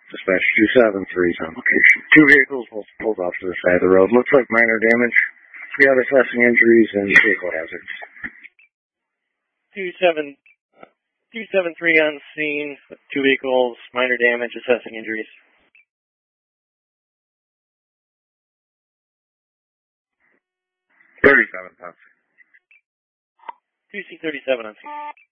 Dispatch 273 is on location. Two vehicles both pulled off to the side of the road. Looks like minor damage. We are assessing injuries and vehicle hazards. 273 on scene. Two vehicles, minor damage, assessing injuries. 37 on scene. 2C37 on scene.